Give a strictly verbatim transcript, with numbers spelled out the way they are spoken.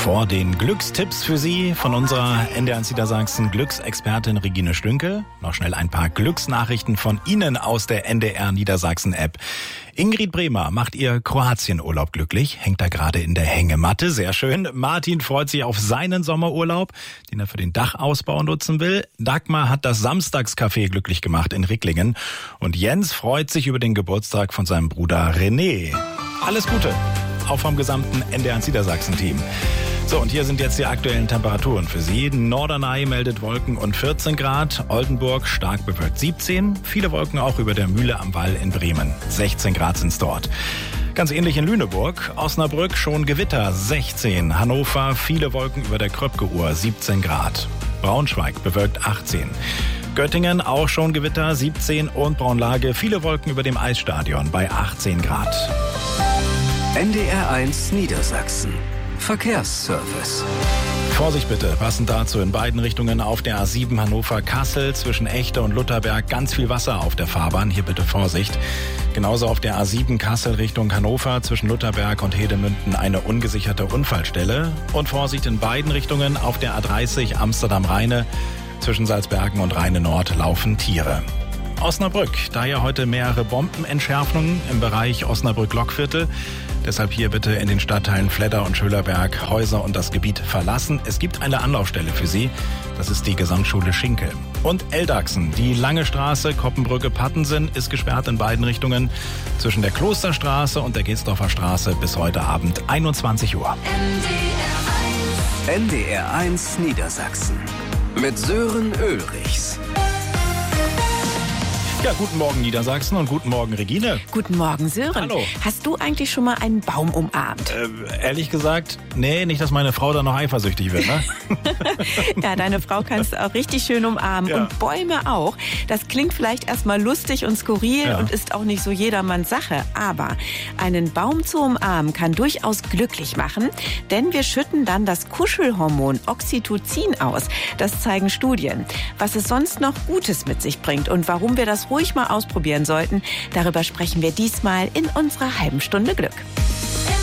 Vor den Glückstipps für Sie von unserer N D R eins Niedersachsen Glücksexpertin Regine Stünkel. Noch schnell ein paar Glücksnachrichten von Ihnen aus der N D R Niedersachsen App. Ingrid Bremer macht ihr Kroatienurlaub glücklich, hängt da gerade in der Hängematte, sehr schön. Martin freut sich auf seinen Sommerurlaub, den er für den Dachausbau nutzen will. Dagmar hat das Samstagscafé glücklich gemacht in Ricklingen. Und Jens freut sich über den Geburtstag von seinem Bruder René. Alles Gute, auch vom gesamten N D R eins Niedersachsen-Team. So, und hier sind jetzt die aktuellen Temperaturen für Sie. Norderney meldet Wolken und vierzehn Grad, Oldenburg stark bewölkt siebzehn, viele Wolken auch über der Mühle am Wall in Bremen, sechzehn Grad sind's dort. Ganz ähnlich in Lüneburg, Osnabrück schon Gewitter, sechzehn, Hannover viele Wolken über der Kröpke-Uhr, siebzehn Grad, Braunschweig bewölkt achtzehn. Göttingen auch schon Gewitter, siebzehn und Braunlage viele Wolken über dem Eisstadion bei achtzehn Grad. N D R eins Niedersachsen. Verkehrsservice. Vorsicht bitte, passend dazu in beiden Richtungen auf der A sieben Hannover-Kassel zwischen Echte und Lutherberg ganz viel Wasser auf der Fahrbahn, hier bitte Vorsicht. Genauso auf der A sieben Kassel Richtung Hannover zwischen Lutherberg und Hedemünden eine ungesicherte Unfallstelle. Und Vorsicht in beiden Richtungen auf der A dreißig Amsterdam-Rheine zwischen Salzbergen und Rheine-Nord laufen Tiere. Osnabrück, da ja heute mehrere Bombenentschärfungen im Bereich Osnabrück-Lockviertel. Deshalb hier bitte in den Stadtteilen Fledder und Schölerberg Häuser und das Gebiet verlassen. Es gibt eine Anlaufstelle für Sie. Das ist die Gesamtschule Schinkel. Und Eldachsen, die Lange Straße, Koppenbrücke-Pattensen ist gesperrt in beiden Richtungen. Zwischen der Klosterstraße und der Gelsdorfer Straße bis heute Abend einundzwanzig Uhr. N D R eins Niedersachsen mit Sören Ulrichs. Ja, guten Morgen Niedersachsen und guten Morgen Regine. Guten Morgen Sören. Hallo. Hast du eigentlich schon mal einen Baum umarmt? Äh, ehrlich gesagt, nee, nicht, dass meine Frau da noch eifersüchtig wird, ne? Ja, deine Frau kannst du auch richtig schön umarmen Ja. und Bäume auch. Das klingt vielleicht erstmal lustig und skurril Ja. und ist auch nicht so jedermanns Sache. Aber einen Baum zu umarmen kann durchaus glücklich machen, denn wir schütten dann das Kuschelhormon Oxytocin aus. Das zeigen Studien. Was es sonst noch Gutes mit sich bringt und warum wir das ruhig mal ausprobieren sollten, darüber sprechen wir diesmal in unserer halben Stunde Glück.